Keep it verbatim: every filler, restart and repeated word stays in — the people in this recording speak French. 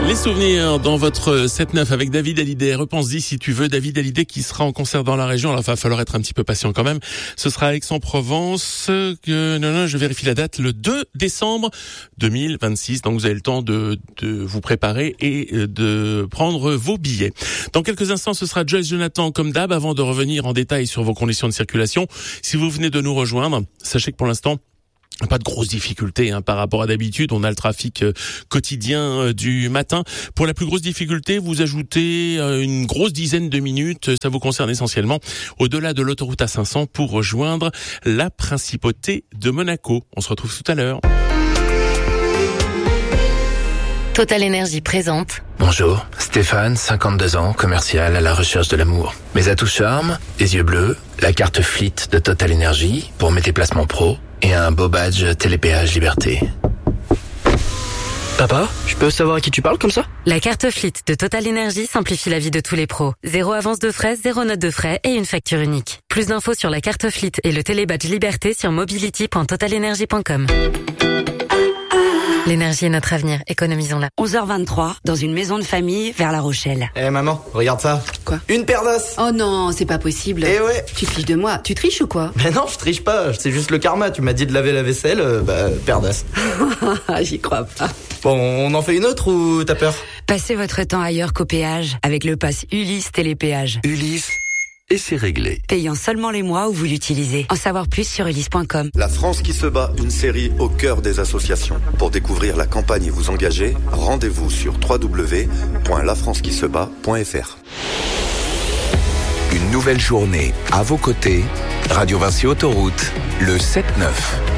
Les souvenirs dans votre sept neuf avec David Hallyday. Repense-y si tu veux. David Hallyday qui sera en concert dans la région. Alors, il va falloir être un petit peu patient quand même. Ce sera à Aix-en-Provence. Que, non, non, je vérifie la date. Le deux décembre deux mille vingt-six. Donc, vous avez le temps de, de vous préparer et de prendre vos billets. Dans quelques instants, ce sera Joyce Jonathan comme d'hab. Avant de revenir en détail sur vos conditions de circulation. Si vous venez de nous rejoindre, sachez que pour l'instant, pas de grosses difficultés hein, par rapport à d'habitude. On a le trafic euh, quotidien euh, du matin. Pour la plus grosse difficulté, vous ajoutez euh, une grosse dizaine de minutes. Ça vous concerne essentiellement au-delà de l'autoroute A cinq cents pour rejoindre la principauté de Monaco. On se retrouve tout à l'heure. Total Énergie présente. Bonjour, Stéphane, cinquante-deux ans, commercial à la recherche de l'amour. Mes atouts charme, des yeux bleus, la carte Fleet de Total Énergie pour mes déplacements pro et un beau badge Télépéage Liberté. Papa, je peux savoir à qui tu parles comme ça? La carte Fleet de Total Énergie simplifie la vie de tous les pros. Zéro avance de frais, zéro note de frais et une facture unique. Plus d'infos sur la carte Fleet et le télébadge Liberté sur mobility point total energy point com. L'énergie est notre avenir, économisons-la. onze heures vingt-trois, dans une maison de famille vers La Rochelle. Eh hey maman, regarde ça. Quoi? Une paire d'os. Oh non, c'est pas possible. Eh ouais. Tu te fiches de moi, tu triches ou quoi? Mais non, je triche pas, c'est juste le karma. Tu m'as dit de laver la vaisselle, euh, bah, paire d'os. J'y crois pas. Bon, on en fait une autre ou t'as peur? Passez votre temps ailleurs qu'au péage, avec le pass Ulysse Télépéage. Ulysse, et c'est réglé. Payant seulement les mois où vous l'utilisez. En savoir plus sur ulysse point com. La France qui se bat, une série au cœur des associations. Pour découvrir la campagne et vous engager, rendez-vous sur w w w point la france qui se bat point f r. Une nouvelle journée à vos côtés. Radio Vinci Autoroute, le sept neuf.